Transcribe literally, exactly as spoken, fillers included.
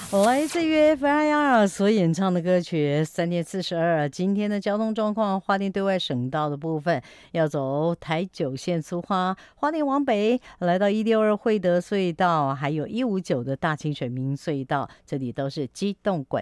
来自于 F I R 所演唱的歌曲三点四十二。今天的交通状况，花莲对外省道的部分要走台九线苏花，花莲往北来到一六二惠德隧道，还有一五九的大清水明隧道，这里都是机动管